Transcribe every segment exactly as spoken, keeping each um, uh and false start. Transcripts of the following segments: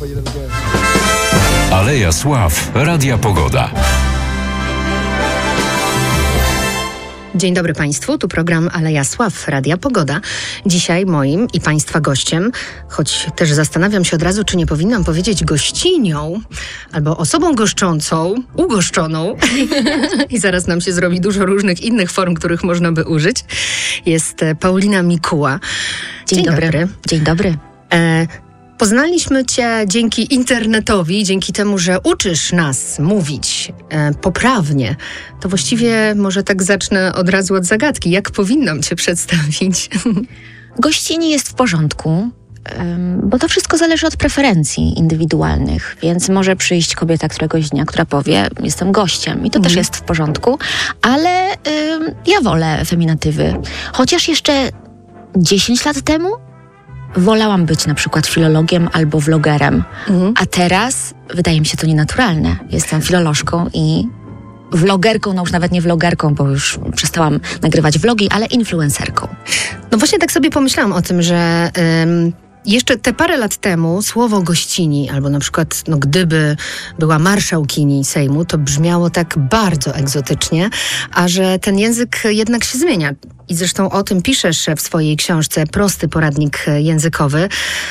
Aleja Sław, Radia Pogoda. Dzień dobry Państwu, tu program Aleja Sław, Radia Pogoda. Dzisiaj moim i Państwa gościem, choć też zastanawiam się od razu, czy nie powinnam powiedzieć gościnią, albo osobą goszczącą, ugoszczoną, i zaraz nam się zrobi dużo różnych innych form, których można by użyć, jest Paulina Mikuła. Dzień, Dzień dobry. dobry. Dzień dobry. E, Poznaliśmy Cię dzięki internetowi, dzięki temu, że uczysz nas mówić e, poprawnie. To właściwie może tak zacznę od razu od zagadki. Jak powinnam Cię przedstawić? Gościni jest w porządku, bo to wszystko zależy od preferencji indywidualnych, więc może przyjść kobieta któregoś dnia, która powie, jestem gościem i to mm. też jest w porządku, ale ym, ja wolę feminatywy. Chociaż jeszcze dziesięć lat temu wolałam być na przykład filologiem albo vlogerem, mhm. a teraz wydaje mi się to nienaturalne. Jestem filolożką i vlogerką, no już nawet nie vlogerką, bo już przestałam nagrywać vlogi, ale influencerką. No właśnie tak sobie pomyślałam o tym, że ym, jeszcze te parę lat temu słowo gościni, albo na przykład no, gdyby była marszałkini Sejmu, to brzmiało tak bardzo egzotycznie, a że ten język jednak się zmienia. I zresztą o tym piszesz w swojej książce Prosty poradnik językowy.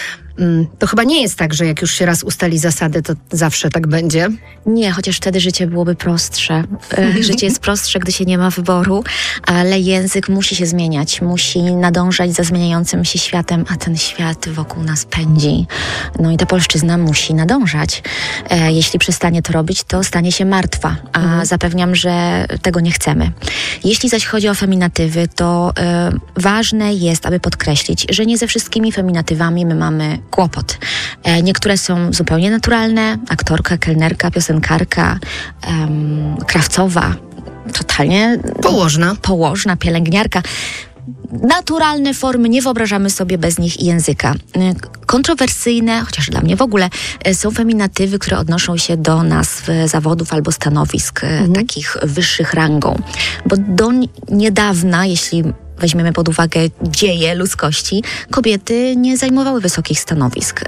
To chyba nie jest tak, że jak już się raz ustali zasady, to zawsze tak będzie? Nie, chociaż wtedy życie byłoby prostsze. Życie jest prostsze, gdy się nie ma wyboru, ale język musi się zmieniać, musi nadążać za zmieniającym się światem, a ten świat wokół nas pędzi. No i ta polszczyzna musi nadążać. E, jeśli przestanie to robić, to stanie się martwa, a mhm. zapewniam, że tego nie chcemy. Jeśli zaś chodzi o feminatywy, to e, ważne jest, aby podkreślić, że nie ze wszystkimi feminatywami my mamy kłopot. E, niektóre są zupełnie naturalne. Aktorka, kelnerka, piosenkarka, em, krawcowa, totalnie... Położna. Położna, pielęgniarka. Naturalne formy, nie wyobrażamy sobie bez nich języka. Kontrowersyjne, chociaż dla mnie w ogóle, są feminatywy, które odnoszą się do nazw zawodów albo stanowisk mhm. takich wyższych rangą. Bo do niedawna, jeśli weźmiemy pod uwagę dzieje ludzkości, kobiety nie zajmowały wysokich stanowisk.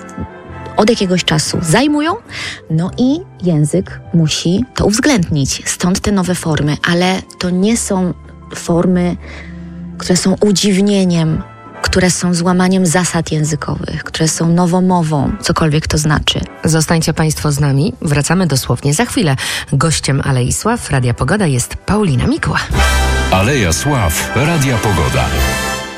Od jakiegoś czasu zajmują, no i język musi to uwzględnić. Stąd te nowe formy, ale to nie są formy, które są udziwnieniem, które są złamaniem zasad językowych, które są nowomową, cokolwiek to znaczy. Zostańcie Państwo z nami, wracamy dosłownie za chwilę. Gościem Alei Sław, Radia Pogoda jest Paulina Mikuła. Aleja Sław, Radia Pogoda.